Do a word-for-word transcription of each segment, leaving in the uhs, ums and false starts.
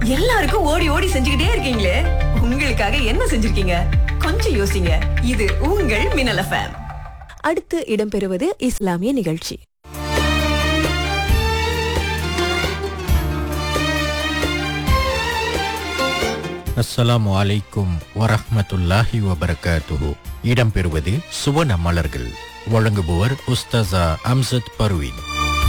எல்லாருக்கும் ஓடி ஓடி செஞ்சுக்கிட்டே இருக்கீங்களே, உங்களுக்காக என்ன செஞ்சிருக்கீங்க? கொஞ்சம் யோசிங்க. இது உங்கள் மின்னல் எஃப்எம். அடுத்து இடம்பெறுவது இஸ்லாமிய நிகழ்ச்சி. அஸ்ஸலாமு அலைக்கும் வரஹ்மத்துல்லாஹி வபரகாத்துஹு. இடம்பெறுவது சுவன மலர்கள். வழங்குபவர் உஸ்தாசா அம்சத் பர்வீன்.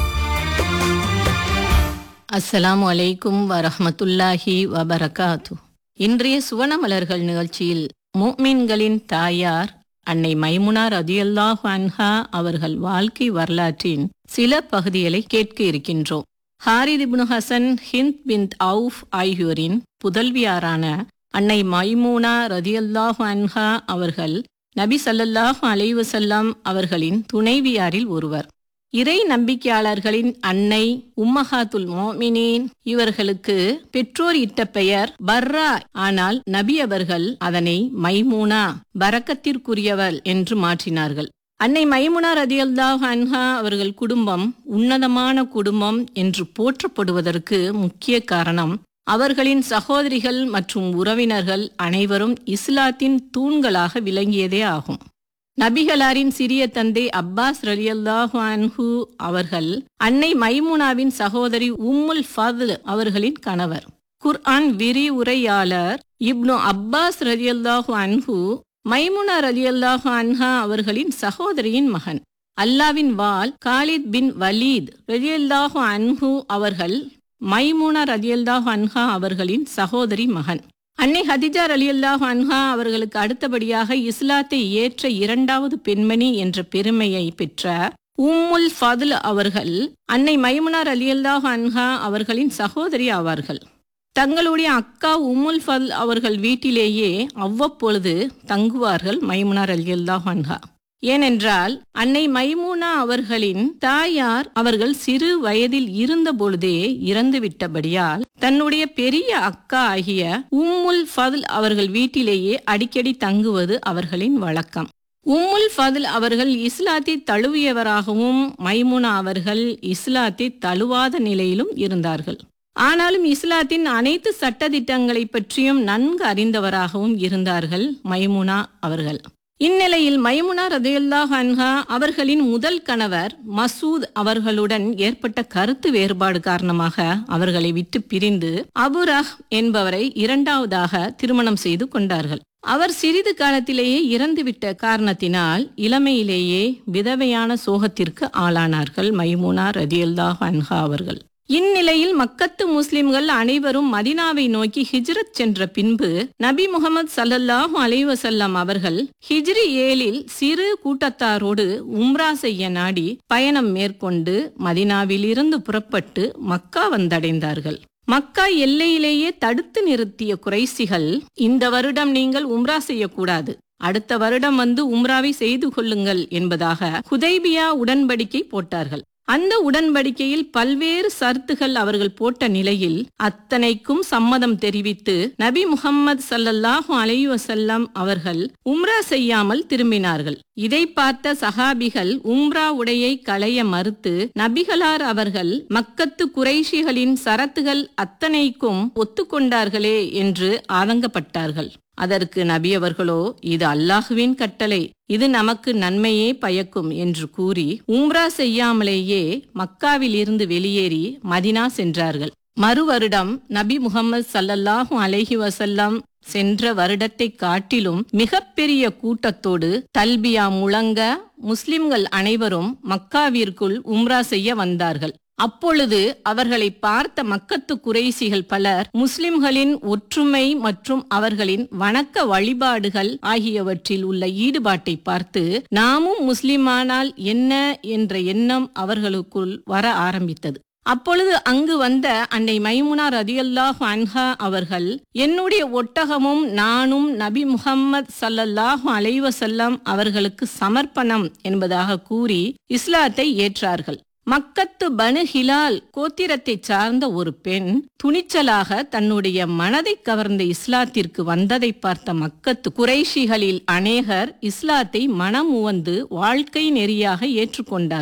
அஸ்ஸலாமு அலைக்கும் வரஹ்மத்துல்லாஹி வபரகாத்து. இன்றைய சுவன மலர்கள் நிகழ்ச்சியில் முஃமின்களின் தாயார் அன்னை மைமுனா ரதியல்லாஹு அன்ஹா அவர்கள் வாழ்க்கை வரலாற்றின் சில பகுதிகளை கேட்க இருக்கின்றோம். ஹாரித் இப்னு ஹசன், ஹிந்த் பின் அவுஃப் ஆகியோரின் புதல்வியாரான அன்னை மைமூனா ரதியல்லாஹு அன்ஹா அவர்கள் நபி ஸல்லல்லாஹு அலைஹி வஸல்லம் அவர்களின் துணைவியாரில் ஒருவர். இறை நம்பிக்கையாளர்களின் அன்னை உம்மஹாத்துல் மோமினீன். இவர்களுக்கு பெற்றோர் இட்ட பெயர் பர்ரா. ஆனால் நபி அவர்கள் அதனை மைமூனா, பரக்கத்திற்குரியவள் என்று மாற்றினார்கள். அன்னை மைமுனா ரதியல்லாஹு அன்ஹா அவர்கள் குடும்பம் உன்னதமான குடும்பம் என்று போற்றப்படுவதற்கு முக்கிய காரணம் அவர்களின் சகோதரிகள் மற்றும் உறவினர்கள் அனைவரும் இஸ்லாத்தின் தூண்களாக விளங்கியதே ஆகும். நபிகளாரின் சிறிய தந்தை அப்பாஸ் ரலியல்லாஹு அன்ஹு அவர்கள் அன்னை மைமுனாவின் சகோதரி உம்முல் ஃபத்ல் அவர்களின் கணவர். குர்ஆன் விரிவுரையாளர் இப்னு அப்பாஸ் ரலியல்லாஹு அன்ஹு மைமுனா ரலியல்லாஹு அன்ஹா அவர்களின் சகோதரியின் மகன். அல்லாவின் வாள் காலித் பின் வலீத் ரலியல்லாஹு அன்ஹு அவர்கள் மைமுனா ரலியல்லாஹு அன்ஹா அவர்களின் சகோதரி மகன். அன்னை ஹதிஜா ரலியல்லாஹு அன்ஹா அவர்களுக்கு அடுத்தபடியாக இஸ்லாத்தை ஏற்ற இரண்டாவது பெண்மணி என்ற பெருமையை பெற்ற உம்முல் ஃபத்ல் அவர்கள் அன்னை மைமுனா ரலியல்லாஹு அன்ஹா அவர்களின் சகோதரி ஆவார்கள். தங்களுடைய அக்கா உம்முல் ஃபத்ல் அவர்கள் வீட்டிலேயே அவ்வப்பொழுது தங்குவார்கள் மைமுனா ரலியல்லாஹு அன்ஹா. ஏனென்றால் அன்னை மைமுனா அவர்களின் தாயார் அவர்கள் சிறு வயதில் இருந்த பொழுதே இறந்துவிட்டபடியால் தன்னுடைய பெரிய அக்கா ஆகிய உம்முல் ஃபத்ல் அவர்கள் வீட்டிலேயே அடிக்கடி தங்குவது அவர்களின் வழக்கம். உம்முல் ஃபத்ல் அவர்கள் இஸ்லாத்தை தழுவியவராகவும் மைமுனா அவர்கள் இஸ்லாத்தை தழுவாத நிலையிலும் இருந்தார்கள். ஆனாலும் இஸ்லாத்தின் அனைத்து சட்டதிட்டங்களை பற்றியும் நன்கு அறிந்தவராகவும் இருந்தார்கள் மைமுனா அவர்கள். இந்நிலையில் மைமுனா ரதியல்லாஹு அன்ஹா அவர்களின் முதல் கணவர் மசூத் அவர்களுடன் ஏற்பட்ட கருத்து வேறுபாடு காரணமாக அவர்களை விட்டு பிரிந்து அபுரஹ் என்பவரை இரண்டாவதாக திருமணம் செய்து கொண்டார்கள். அவர் சிறிது காலத்திலேயே இறந்துவிட்ட காரணத்தினால் இளமையிலேயே விதவையான சோகத்திற்கு ஆளானார்கள் மைமுனா ரதியல்லாஹு அன்ஹா அவர்கள். இந்நிலையில் மக்கத்து முஸ்லிம்கள் அனைவரும் மதினாவை நோக்கி ஹிஜ்ரத் சென்ற பின்பு நபி முகமது ஸல்லல்லாஹு அலைஹி வஸல்லம் அவர்கள் ஹிஜ்ரி ஏழில் சிறு கூட்டத்தாரோடு உம்ரா செய்ய நாடி பயணம் மேற்கொண்டு மதினாவிலிருந்து புறப்பட்டு மக்கா வந்தடைந்தார்கள். மக்கா எல்லையிலேயே தடுத்து நிறுத்திய குறைசிகள், இந்த வருடம் நீங்கள் உம்ரா செய்யக்கூடாது, அடுத்த வருடம் வந்து உம்ராவை செய்து கொள்ளுங்கள் என்பதாக ஹுதைபியா உடன்படிக்கை போட்டார்கள். அந்த உடன்படிக்கையில் பல்வேறு சர்த்துகள் அவர்கள் போட்ட நிலையில் அத்தனைக்கும் சம்மதம் தெரிவித்து நபி முஹம்மது ஸல்லல்லாஹு அலைஹி வஸல்லம் அவர்கள் உம்ரா செய்யாமல் திரும்பினார்கள். இதை பார்த்த சஹாபிகள் உம்ரா உடையை களைய மறுத்து நபிகளார் அவர்கள் மக்கத்து குறைஷிகளின் சரத்துகள் அத்தனைக்கும் ஒத்துக்கொண்டார்களே என்று ஆதங்கப்பட்டார்கள். அதற்கு நபி அவர்களோ, இது அல்லாஹுவின் கட்டளை, இது நமக்கு நன்மையே பயக்கும் என்று கூறி உம்ரா செய்யாமலேயே மக்காவில் இருந்து வெளியேறி மதினா சென்றார்கள். மறு வருடம் நபி முகமது ஸல்லல்லாஹு அலைஹி வஸல்லம் சென்ற வருடத்தை காட்டிலும் மிகப்பெரிய கூட்டத்தோடு தல்பியா முழங்க முஸ்லிம்கள் அனைவரும் மக்காவிற்குள் உம்ரா செய்ய வந்தார்கள். அப்பொழுது அவர்களை பார்த்த மக்கத்து குறைசிகள் பலர் முஸ்லிம்களின் ஒற்றுமை மற்றும் அவர்களின் வணக்க வழிபாடுகள் ஆகியவற்றில் உள்ள ஈடுபாட்டை பார்த்து நாமும் முஸ்லிமானால் என்ன என்ற எண்ணம் அவர்களுக்குள் வர ஆரம்பித்தது. அப்பொழுது அங்கு வந்த அன்னை மைமுனா ரதியல்லாஹு அன்ஹா அவர்கள், என்னுடைய ஒட்டகமும் நானும் நபி முஹம்மது ஸல்லல்லாஹு அலைஹி வஸல்லம் அவர்களுக்கு சமர்ப்பணம் என்பதாக கூறி இஸ்லாத்தை ஏற்றார்கள். மக்கத்து பனு ஹிலால் கோத்திரத்தை சார்ந்த ஒரு பெண் துணிச்சலாக தன்னுடைய மனதை கவர்ந்த இஸ்லாத்திற்கு வந்ததை பார்த்த மக்கத்து குறைஷிகளில் அநேகர் இஸ்லாத்தை மனமுவந்து வாழ்க்கை நெறியாக ஏற்றுக்கொண்டார்கள்.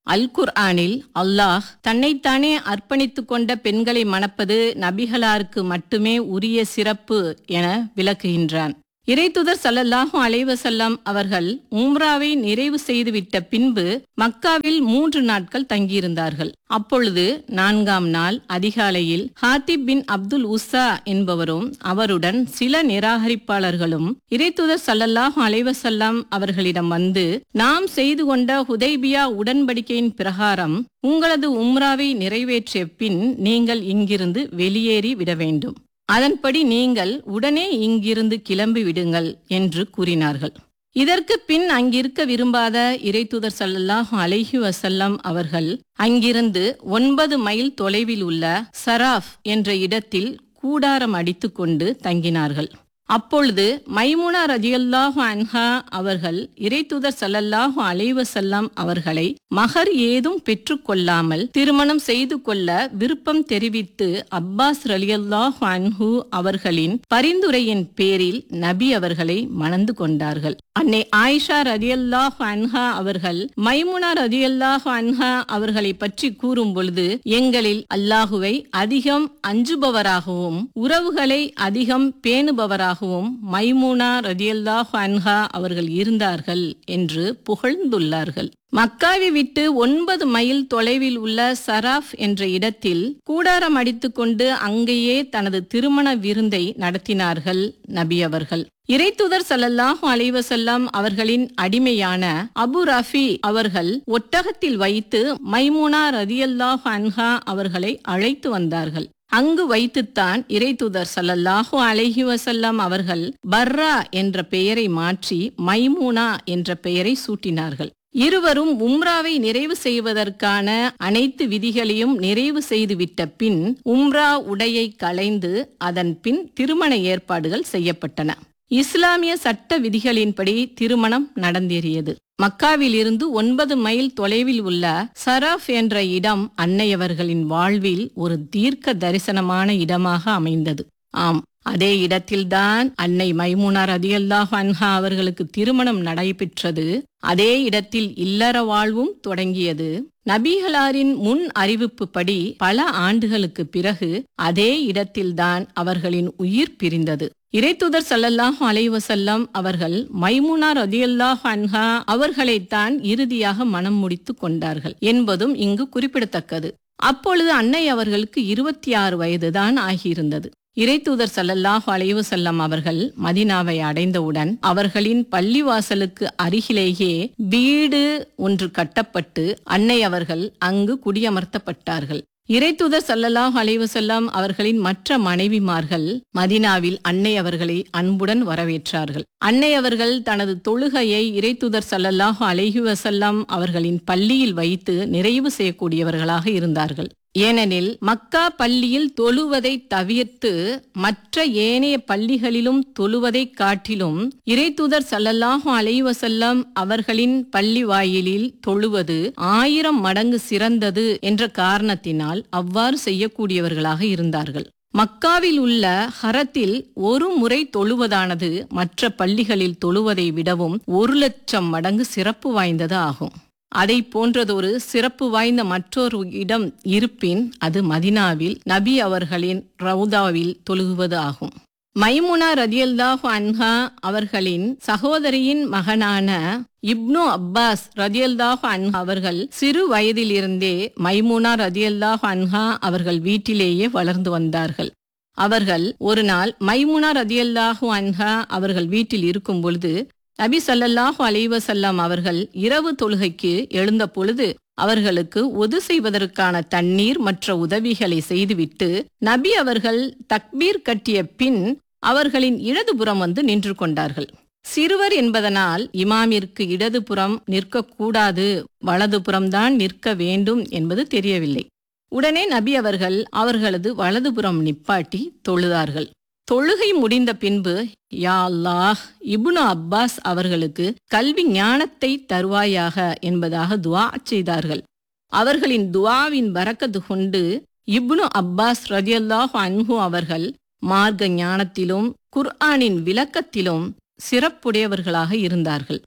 அல் குர்ஆனில் அல்லாஹ் தன்னைத்தானே அர்ப்பணித்து கொண்ட பெண்களை மணப்பது நபிகளாருக்கு மட்டுமே உரிய சிறப்பு என விளக்குகின்றான். இறைத்துதர் ஸல்லல்லாஹு அலைஹி வஸல்லம் அவர்கள் உம்ராவை நிறைவு செய்துவிட்ட பின்பு மக்காவில் மூன்று நாட்கள் தங்கியிருந்தார்கள். அப்பொழுது நான்காம் நாள் அதிகாலையில் ஹாத்திப் பின் அப்துல் உஸ்ஸா என்பவரும் அவருடன் சில நிராகரிப்பாளர்களும் இறைத்துதர் ஸல்லல்லாஹு அலைஹி வஸல்லம் அவர்களிடம் வந்து, நாம் செய்து கொண்ட ஹுதைபியா உடன்படிக்கையின் பிரகாரம் உங்களது உம்ராவை நிறைவேற்றிய பின் நீங்கள் இங்கிருந்து வெளியேறி விட வேண்டும். அதன்படி நீங்கள் உடனே இங்கிருந்து கிளம்பி விடுங்கள் என்று கூறினார்கள். இதற்கு பின் அங்கிருக்க விரும்பாத இறைத்துதர் ஸல்லல்லாஹு அலைஹி வஸல்லம் அவர்கள் அங்கிருந்து ஒன்பது மைல் தொலைவில் உள்ள சராஃப் என்ற இடத்தில் கூடாரம் அடித்துக் கொண்டு தங்கினார்கள். அப்பொழுது மைமுனா ரதியல்லாஹு அன்ஹா அவர்கள் இறைத்துதர் ஸல்லல்லாஹு அலைஹி வஸல்லம் அவர்களை மகர் ஏதும் பெற்றுக்கொள்ளாமல் திருமணம் செய்து கொள்ள விருப்பம் தெரிவித்து அப்பாஸ் ரலியல்லாஹு அன்ஹு அவர்களின் பரிந்துரையின் பேரில் நபி அவர்களை மணந்து கொண்டார்கள். அன்னை ஆயிஷா ரதியல்லாஹு அன்ஹா அவர்கள் மைமுனா ரதியல்லாஹு அன்ஹா அவர்களை பற்றி கூறும் பொழுது, எங்களில் அல்லாஹுவை அதிகம் அஞ்சுபவராகவும் உறவுகளை அதிகம் பேணுபவராகவும் மைமுனா ரதியல்லாஹு அன்ஹா அவர்கள் இருந்தார்கள் என்று புகழ்ந்துள்ளார்கள். மக்காவை விட்டு ஒன்பது மைல் தொலைவில் உள்ள சராஃப் என்ற இடத்தில் கூடாரம் அடித்துக் கொண்டு அங்கேயே தனது திருமண விருந்தை நடத்தினார்கள் நபி அவர்கள். இறைத்துதர் ஸல்லல்லாஹு அலைஹி வஸல்லம் அவர்களின் அடிமையான அபு ரஃபி அவர்கள் ஒட்டகத்தில் வைத்து மைமுனா ரதியல்லாஹு அன்ஹா அவர்களை அழைத்து வந்தார்கள். அங்கு வைத்துத்தான் இறைத்துதர் ஸல்லல்லாஹு அலைஹி வஸல்லம் அவர்கள் பர்ரா என்ற பெயரை மாற்றி மைமுனா என்ற பெயரை சூட்டினார்கள். இருவரும் உம்ராவை நிறைவு செய்வதற்கான அனைத்து விதிகளையும் நிறைவு செய்துவிட்ட பின் உம்ரா உடையை களைந்து அதன் பின் திருமண ஏற்பாடுகள் செய்யப்பட்டன. இஸ்லாமிய சட்ட விதிகளின்படி திருமணம் நடந்தேறியது. மக்காவில் இருந்து ஒன்பது மைல் தொலைவில் உள்ள சராஃப் என்ற இடம் அன்னையவர்களின் வாழ்வில் ஒரு தீர்க்க தரிசனமான இடமாக அமைந்தது. ஆம், அதே இடத்தில்தான் அன்னை மைமுனா ரதியல்லாஹு அன்ஹா அவர்களுக்கு திருமணம் நடைபெற்றது. அதே இடத்தில் இல்லற வாழ்வும் தொடங்கியது. நபிகளாரின் முன் அறிவிப்பு படி பல ஆண்டுகளுக்கு பிறகு அதே இடத்தில்தான் அவர்களின் உயிர் பிரிந்தது. இறைத்துதர் ஸல்லல்லாஹு அலைஹி வஸல்லம் அவர்கள் மைமுனா ரதியல்லாஹு அன்ஹா அவர்களைத்தான் இறுதியாக மனம் முடித்து கொண்டார்கள் என்பதும் இங்கு குறிப்பிடத்தக்கது. அப்பொழுது அன்னை அவர்களுக்கு இருபத்தி ஆறு வயதுதான் ஆகியிருந்தது. இறைத்தூதர் ஸல்லல்லாஹு அலைஹி வஸல்லம் அவர்கள் மதீனாவை அடைந்தவுடன் அவர்களின் பள்ளிவாசலுக்கு அருகிலேயே வீடு ஒன்று கட்டப்பட்டு அன்னை அவர்கள் அங்கு குடியமர்த்தப்பட்டார்கள். இறைத்தூதர் ஸல்லல்லாஹு அலைஹி வஸல்லம் அவர்களின் மற்ற மனைவிமார்கள் மதீனாவில் அன்னை அவர்களை அன்புடன் வரவேற்றார்கள். அன்னை அவர்கள் தனது தொழுகையை இறைத்தூதர் ஸல்லல்லாஹு அலைஹி வஸல்லம் அவர்களின் பள்ளியில் வைத்து நிறைவு செய்யக்கூடியவர்களாக இருந்தார்கள். ஏனெனில் மக்கா பள்ளியில் தொழுவதை தவிர்த்து மற்ற ஏனைய பள்ளிகளிலும் தொழுவதை காட்டிலும் இறைத்தூதர் ஸல்லல்லாஹு அலைஹி வஸல்லம் அவர்களின் பள்ளி வாயிலில் தொழுவது ஆயிரம் மடங்கு சிறந்தது என்ற காரணத்தினால் அவ்வாறு செய்யக்கூடியவர்களாக இருந்தார்கள். மக்காவில் உள்ள ஹரத்தில் ஒரு முறை தொழுவதானது மற்ற பள்ளிகளில் தொழுவதை விடவும் ஒரு லட்சம் மடங்கு சிறப்பு வாய்ந்தது ஆகும். அதை போன்றதொரு சிறப்பு வாய்ந்த மற்றொரு இடம் இருப்பின் அது மதீனாவில் நபி அவர்களின் ரவுதாவில் தொழுகுவது ஆகும். மைமுனா ரதியல்லாஹு அன்ஹா அவர்களின் சகோதரியின் மகனான இப்னு அப்பாஸ் ரதியல்லாஹு அன்ஹா அவர்கள் சிறு வயதிலிருந்தே மைமுனா ரதியல்லாஹு அன்ஹா அவர்கள் வீட்டிலேயே வளர்ந்து வந்தார்கள். அவர்கள் ஒரு நாள் மைமுனா ரதியல்லாஹு அன்ஹா அவர்கள் வீட்டில் இருக்கும் பொழுது நபி ஸல்லல்லாஹு அலைஹி வஸல்லம் அவர்கள் இரவு தொழுகைக்கு எழுந்த பொழுது அவர்களுக்கு ஒது செய்வதற்கான தண்ணீர் மற்ற உதவிகளை செய்துவிட்டு நபி அவர்கள் தக்பீர் கட்டிய பின் அவர்களின் இடதுபுறம் வந்து நின்று கொண்டார்கள். சிறுவர் என்பதனால் இமாமிற்கு இடதுபுறம் நிற்கக்கூடாது, வலதுபுறம்தான் நிற்க வேண்டும் என்பது தெரியவில்லை. உடனே நபி அவர்கள் அவர்களது வலதுபுறம் நிப்பாட்டி தொழுதார்கள். தொழுகை முடிந்த பின்பு, யா அல்லாஹ், இப்னு அப்பாஸ் அவர்களுக்கு கல்வி ஞானத்தை தருவாயாக என்பதாக துஆ செய்தார்கள். அவர்களின் துஆவின் பரக்கத்து கொண்டு இப்னு அப்பாஸ் ரதியல்லாஹு அன்ஹு அவர்கள் மார்க்க ஞானத்திலும் குர்ஆனின் விளக்கத்திலும் சிறப்புடையவர்களாக இருந்தார்கள்.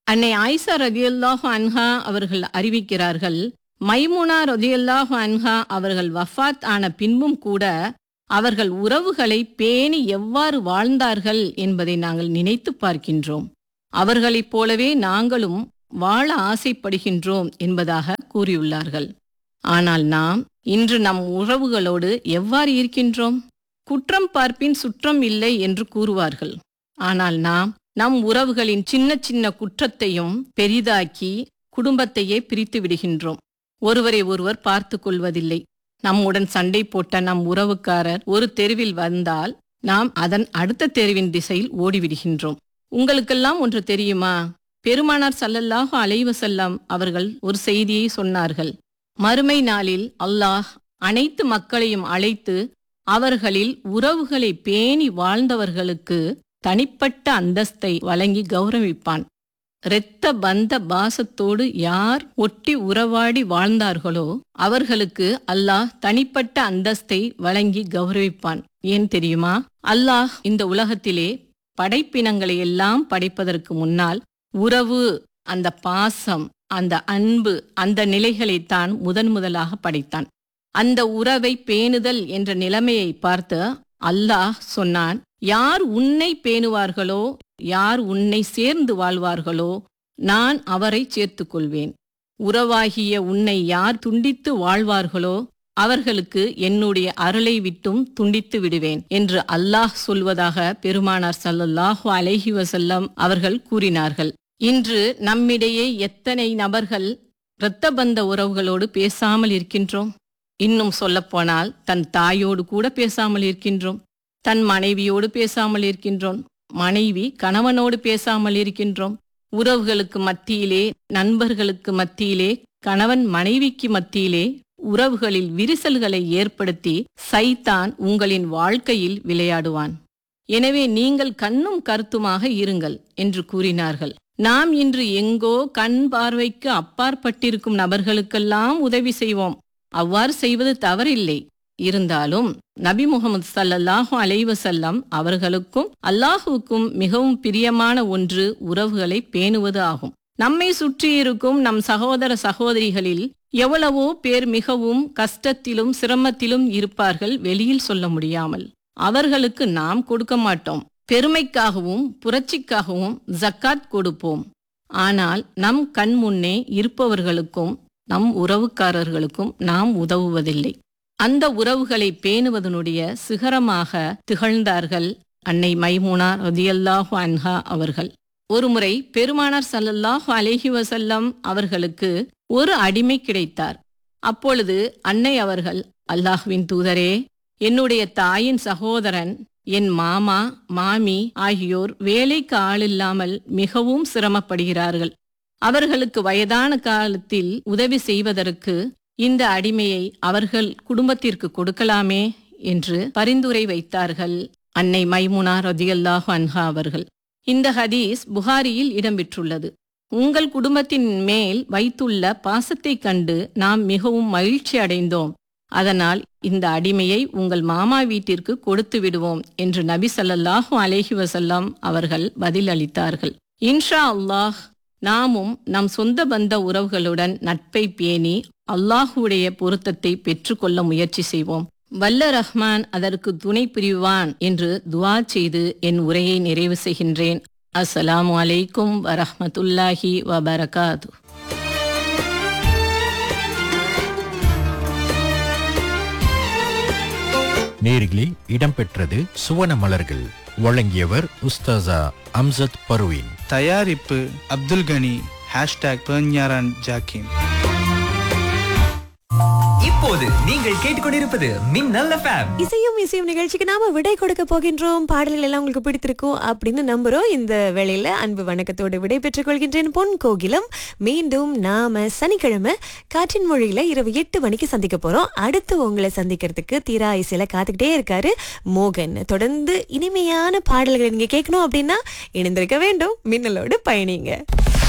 அன்னை ஆயிஷா ரதியல்லாஹு அன்ஹா அவர்கள் அறிவிக்கிறார்கள், மைமுனா ரதியல்லாஹு அன்ஹா அவர்கள் வஃபாத் ஆன பின்பும் கூட அவர்கள் உறவுகளை பேணி எவ்வாறு வாழ்ந்தார்கள் என்பதை நாங்கள் நினைத்து பார்க்கின்றோம். அவர்களைப் போலவே நாங்களும் வாழ ஆசைப்படுகின்றோம் என்பதாக கூறியுள்ளார்கள். ஆனால் நாம் இன்று நம் உறவுகளோடு எவ்வாறு இருக்கின்றோம்? குற்றம் பார்ப்பின் சுற்றம் இல்லை என்று கூறுவார்கள். ஆனால் நாம் நம் உறவுகளின் சின்ன சின்ன குற்றத்தையும் பெரிதாக்கி குடும்பத்தையே பிரித்து விடுகின்றோம். ஒருவரை ஒருவர் பார்த்து கொள்வதில்லை. நம்முடன் சண்டை போட்ட நம் உறவுக்காரர் ஒரு தெருவில் வந்தால் நாம் அதன் அடுத்த தெருவின் திசையில் ஓடிவிடுகின்றோம். உங்களுக்கெல்லாம் ஒன்று தெரியுமா? பெருமானார் ஸல்லல்லாஹு அலைஹி வஸல்லம் அவர்கள் ஒரு செய்தியை சொன்னார்கள். மறுமை நாளில் அல்லாஹ் அனைத்து மக்களையும் அழைத்து அவர்களில் உறவுகளை பேணி வாழ்ந்தவர்களுக்கு தனிப்பட்ட அந்தஸ்தை வழங்கி கௌரவிப்பான். இரத்த பந்த பாசத்தோடு யார் ஒட்டி உறவாடி வாழ்ந்தார்களோ அவர்களுக்கு அல்லாஹ் தனிப்பட்ட அந்தஸ்தை வழங்கி கௌரவிப்பான். ஏன் தெரியுமா? அல்லாஹ் இந்த உலகத்திலே படைப்பினங்களை எல்லாம் படைப்பதற்கு முன்னால் உறவு, அந்த பாசம், அந்த அன்பு, அந்த நிலைகளைத்தான் முதன் முதலாக படைத்தான். அந்த உறவை பேணுதல் என்ற நிலைமையை பார்த்து அல்லாஹ் சொன்னான், யார் உன்னை பேணுவார்களோ, யார் உன்னை சேர்ந்து வாழ்வார்களோ நான் அவரை சேர்த்துக் கொள்வேன். உறவாகிய உன்னை யார் துண்டித்து வாழ்வார்களோ அவர்களுக்கு என்னுடைய அருளை விட்டும் துண்டித்து விடுவேன் என்று அல்லாஹ் சொல்வதாக பெருமானார் ஸல்லல்லாஹு அலைஹி வஸல்லம் அவர்கள் கூறினார்கள். இன்று நம்மிடையே எத்தனை நபர்கள் இரத்தபந்த உறவுகளோடு பேசாமல் இருக்கின்றோம்? இன்னும் சொல்லப்போனால் தன் தாயோடு கூட பேசாமல் இருக்கின்றோம், தன் மனைவியோடு பேசாமல் இருக்கின்றோம், மனைவி கணவனோடு பேசாமல் இருக்கின்றோம். உறவுகளுக்கு மத்தியிலே, நண்பர்களுக்கு மத்தியிலே, கணவன் மனைவிக்கு மத்தியிலே உறவுகளில் விரிசல்களை ஏற்படுத்தி சைத்தான் உங்களின் வாழ்க்கையில் விளையாடுவான். எனவே நீங்கள் கண்ணும் கருத்துமாக இருங்கள் என்று கூறினார்கள். நாம் இன்று எங்கோ கண் பார்வைக்கு அப்பாற்பட்டிருக்கும் நபர்களுக்கெல்லாம் உதவி செய்வோம். அவ்வாறு செய்வது தவறில்லை. இருந்தாலும் நபி முகமது ஸல்லல்லாஹு அலைஹி வஸல்லம் அவர்களுக்கும் அல்லாஹுவுக்கும் மிகவும் பிரியமான ஒன்று உறவுகளை பேணுவது ஆகும். நம்மை சுற்றியிருக்கும் நம் சகோதர சகோதரிகளில் எவ்வளவோ பேர் மிகவும் கஷ்டத்திலும் சிரமத்திலும் இருப்பார்கள், வெளியில் சொல்ல முடியாமல். அவர்களுக்கு நாம் கொடுக்க மாட்டோம். பெருமைக்காகவும் புரட்சிக்காகவும் ஜக்காத் கொடுப்போம். ஆனால் நம் கண் முன்னே இருப்பவர்களுக்கும் நம் உறவுக்காரர்களுக்கும் நாம் உதவுவதில்லை. அந்த உறவுகளை பேணுவதனுடைய சிகரமாக திகழ்ந்தார்கள் அன்னை மைமுனா ரதியல்லாஹு அன்ஹா அவர்கள். ஒருமுறை பெருமானார் ஸல்லல்லாஹு அலைஹி வஸல்லம் அவர்களுக்கு ஒரு அடிமை கிடைத்தார். அப்பொழுது அன்னை அவர்கள், அல்லாஹ்வின் தூதரே, என்னுடைய தாயின் சகோதரன், என் மாமா மாமி ஆகியோர் வேலைக்கு ஆளில்லாமல் மிகவும் சிரமப்படுகிறார்கள். அவர்களுக்கு வயதான காலத்தில் உதவி செய்வதற்கு இந்த அடிமையை அவர்கள் குடும்பத்திற்கு கொடுக்கலாமே என்று பரிந்துரை வைத்தார்கள் அன்னை மைமுனா ரதியல்லாஹு அன்ஹா அவர்கள். இந்த ஹதீஸ் புகாரியில் இடம்பெற்றுள்ளது. உங்கள் குடும்பத்தின் மேல் வைத்துள்ள பாசத்தைக் கண்டு நாம் மிகவும் மகிழ்ச்சி அடைந்தோம். அதனால் இந்த அடிமையை உங்கள் மாமா வீட்டிற்கு கொடுத்து விடுவோம் என்று நபி ஸல்லல்லாஹு அலைஹி வஸல்லம் அவர்கள் பதில் அளித்தார்கள். இன்ஷா அல்லாஹ் நாமும் நம் சொந்த பந்த உறவுகளுடன் நட்பை பேணி அல்லாஹுடைய பொருத்தத்தை பெற்றுக்கொள்ள முயற்சி செய்வோம். வல்ல ரஹ்மான் அதற்கு துணை புரிவான் என்று துஆ செய்து என் உரையை நிறைவு செய்கின்றேன். அஸ்ஸலாமு அலைக்கும் வரஹ்மத்துல்லாஹி வபரகாத்து. நேரிலே இடம்பெற்றது சுவன மலர்கள். வழங்கியவர் உஸ்தாசா அம்சத் பர்வீன். தயாரிப்பு அப்துல் கனி. ஹேஷ்டாக் பெர்ஞாரான் ஜாக்கிம். இப்போது நீங்கள் கேட்டுக்கொண்டிருப்பது மின்னல் எஃப்எம். இசையும் இசையும் நிகழ்ச்சிக்கு நாம விடை கொடுக்க போகின்றோம். பாடல்கள் எல்லாம் உங்களுக்கு பிடித்திருக்கும் அப்படின்னு நம்புறோம். இந்த வேளையில அன்பு வணக்கத்தோடு விடை பெற்றுக் கொள்கின்றேன். பொன் கோகிலம். மீண்டும் நாம சனிக்கிழமை காற்றின் மொழியில இரவு எட்டு மணிக்கு சந்திக்க போறோம். அடுத்து உங்களை சந்திக்கிறதுக்கு தீரா இசையில காத்துக்கிட்டே இருக்காரு மோகன். தொடர்ந்து இனிமையான பாடல்களை நீங்க கேட்கணும் அப்படின்னா இணைந்திருக்க வேண்டும். மின்னலோடு பயணிங்க.